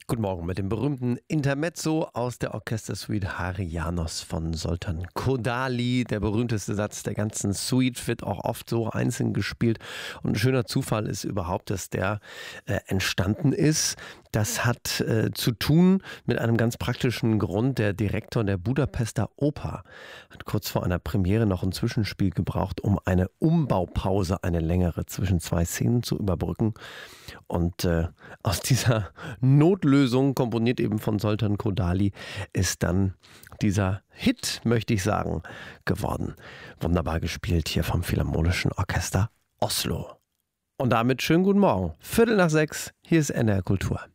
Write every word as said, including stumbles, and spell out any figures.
Guten Morgen mit dem berühmten Intermezzo aus der Orchestersuite Harianos von Zoltán Kodály. Der berühmteste Satz der ganzen Suite wird auch oft so einzeln gespielt. Und ein schöner Zufall ist überhaupt, dass der äh, entstanden ist. Das hat äh, zu tun mit einem ganz praktischen Grund. Der Direktor der Budapester Oper hat kurz vor einer Premiere noch ein Zwischenspiel gebraucht, um eine Umbaupause, eine längere zwischen zwei Szenen zu überbrücken. Und äh, aus dieser Notlösung, komponiert eben von Zoltán Kodály, ist dann dieser Hit, möchte ich sagen, geworden. Wunderbar gespielt hier vom Philharmonischen Orchester Oslo. Und damit schönen guten Morgen. Viertel nach sechs, hier ist N R Kultur.